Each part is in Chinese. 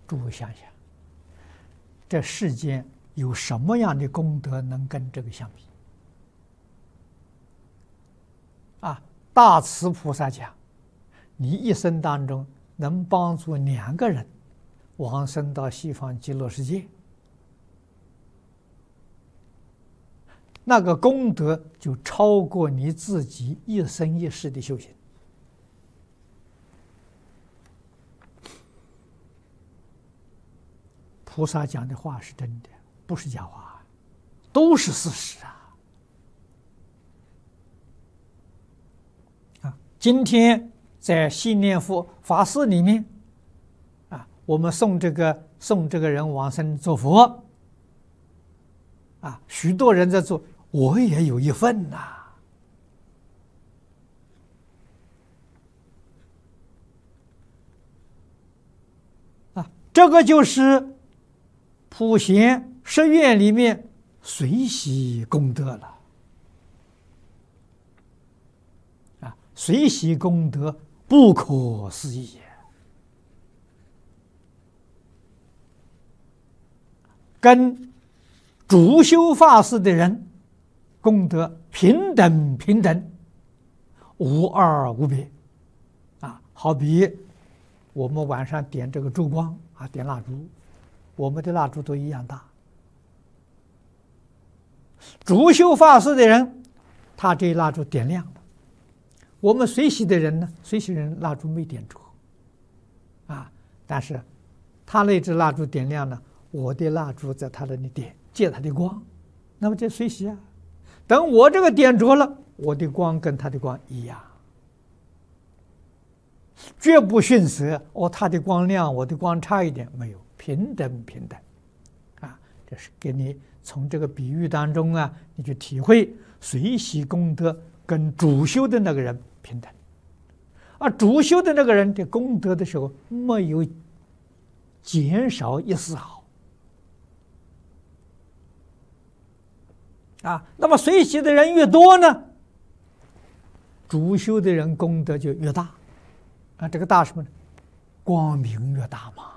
诸位想想，这世间有什么样的功德能跟这个相比？大慈菩萨讲，你一生当中能帮助2个人往生到西方极乐世界，那个功德就超过你自己一生一世的修行。菩萨讲的话是真的，不是假话，都是事实啊！今天在信念佛法事里面，我们送这个人往生做佛，许多人在做，我也有一份呐。这个就是普贤十愿里面随喜功德了。随喜功德不可思议，跟主修法事的人功德平等，无二无别。好比我们晚上点这个烛光点蜡烛，我们的蜡烛都一样大。主修法事的人，他这蜡烛点亮了。我们随喜的人呢，随喜人蜡烛没点着，但是他那支蜡烛点亮了，我的蜡烛在他那里点，借他的光，那么这随喜啊。等我这个点着了，我的光跟他的光一样，绝不逊色。他的光亮，我的光差一点，没有，平等。这是给你从这个比喻当中你去体会随喜功德跟主修的那个人平等，而主修的那个人的功德的时候没有减少一丝毫那么随喜的人越多呢，主修的人功德就越大这个大什么呢？光明越大嘛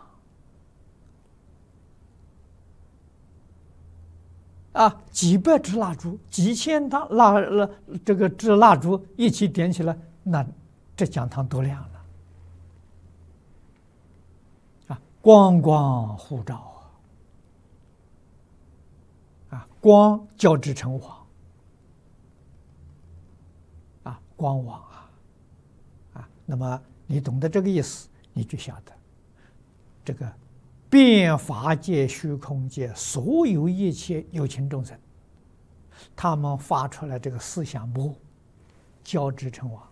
几百支蜡烛，几千支蜡烛一起点起来，那这讲堂多亮了光光互照光交织成网光网那么你懂得这个意思，你就晓得这个遍法界虚空界所有一切有情众生，他们发出来这个思想波交织成网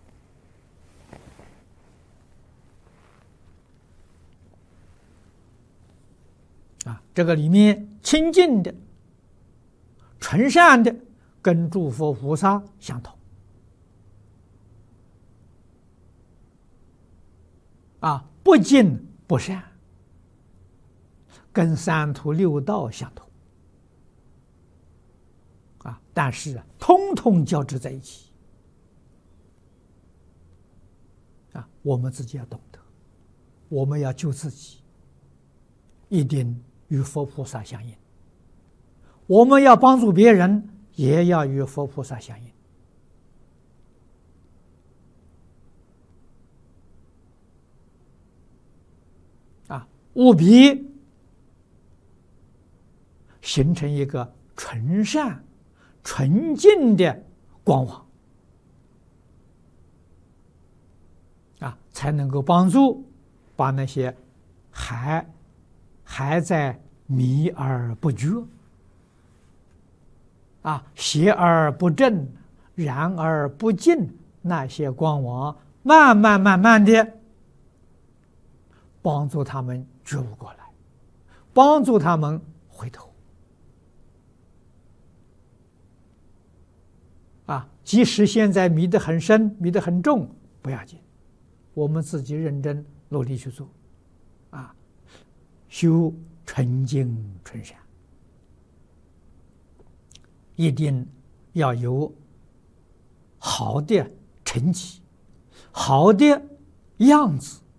这个里面清净的纯善的跟诸佛菩萨相同不净不善跟三途六道相同但是通通交织在一起我们自己要懂得，我们要救自己，一定与佛菩萨相应；我们要帮助别人，也要与佛菩萨相应务必形成一个纯善纯净的光网才能够帮助把那些还在迷而不觉邪而不正然而不净那些光网，慢慢的帮助他们觉悟过来，帮助他们回头即使现在迷得很深迷得很重不要紧，我们自己认真努力去做修纯净纯善，一定要有好的成绩，好的样子，